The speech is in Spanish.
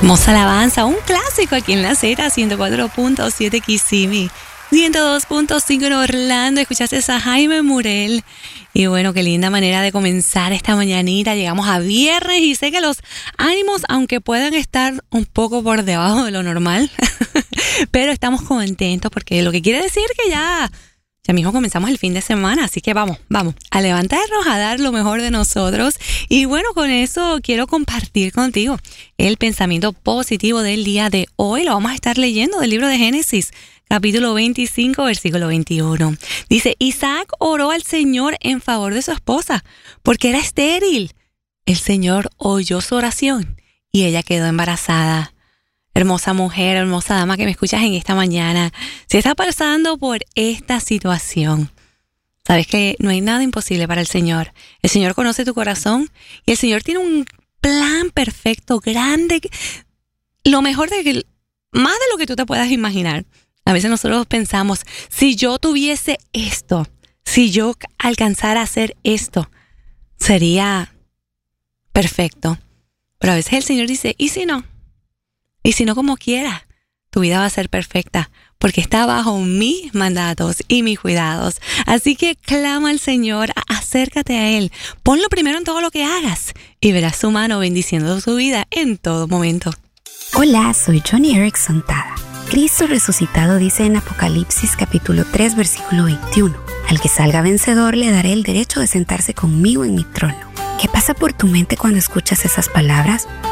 Hermosa alabanza, un clásico aquí en la Z, 104.7 Kissimmee, 102.5 en Orlando. Escuchaste a Jaime Murel. Y bueno, qué linda manera de comenzar esta mañanita. Llegamos a viernes y sé que los ánimos, aunque puedan estar un poco por debajo de lo normal, pero estamos contentos porque lo que quiere decir que ya mismo comenzamos el fin de semana, así que vamos a levantarnos, a dar lo mejor de nosotros. Y bueno, con eso quiero compartir contigo el pensamiento positivo del día de hoy. Lo vamos a estar leyendo del libro de Génesis, capítulo 25, versículo 21. Dice, Isaac oró al Señor en favor de su esposa, porque era estéril. El Señor oyó su oración y ella quedó embarazada. Hermosa mujer, hermosa dama que me escuchas en esta mañana, si estás pasando por esta situación, sabes que no hay nada imposible para el Señor. El Señor conoce tu corazón y el Señor tiene un plan perfecto, grande, lo mejor más de lo que tú te puedas imaginar. A veces nosotros pensamos, si yo tuviese esto, si yo alcanzara a hacer esto, sería perfecto. Pero a veces el Señor dice, ¿y si no? Y si no, como quiera, tu vida va a ser perfecta porque está bajo mis mandatos y mis cuidados. Así que clama al Señor, acércate a Él, ponlo primero en todo lo que hagas y verás su mano bendiciendo tu vida en todo momento. Hola, soy Johnny Erickson Tada. Cristo resucitado dice en Apocalipsis capítulo 3, versículo 21, al que salga vencedor le daré el derecho de sentarse conmigo en mi trono. ¿Qué pasa por tu mente cuando escuchas esas palabras?